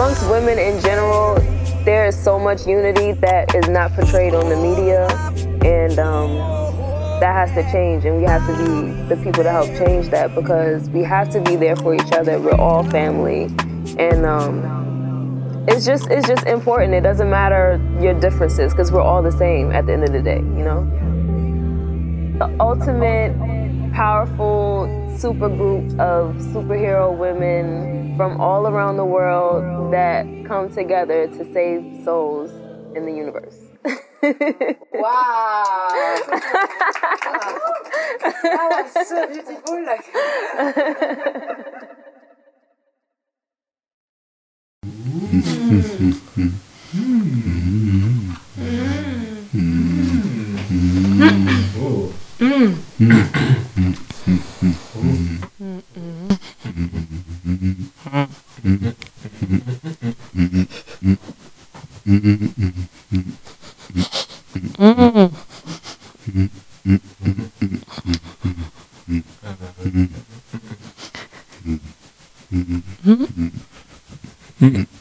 amongst women in general, there is so much unity that is not portrayed on the media, and that has to change, and we have to be the people to help change that, because we have to be there for each other. We're all family, and it's just important. It doesn't matter your differences, because we're all the same at the end of the day, you know? The ultimate powerful super group of superhero women from all around the world that come together to save souls in the universe. Wow! That was so beautiful. Like. Mm-hmm.